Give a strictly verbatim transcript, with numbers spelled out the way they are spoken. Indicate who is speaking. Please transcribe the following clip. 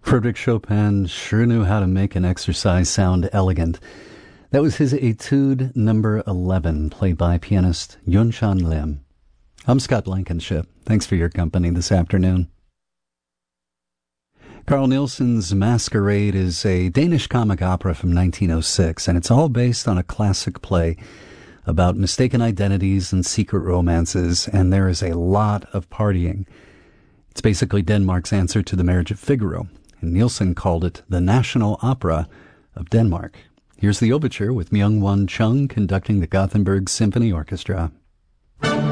Speaker 1: Frederick Chopin sure knew how to make an exercise sound elegant. That was his Etude number eleven, played by pianist Yun-Chan Lim. I'm Scott Blankenship. Thanks for your company this afternoon. Carl Nielsen's Masquerade is a Danish comic opera from nineteen oh six, and it's all based on a classic play about mistaken identities and secret romances, and there is a lot of partying. It's basically Denmark's answer to The Marriage of Figaro, and Nielsen called it the National Opera of Denmark. Here's the overture with Myung-Whun Chung conducting the Gothenburg Symphony Orchestra.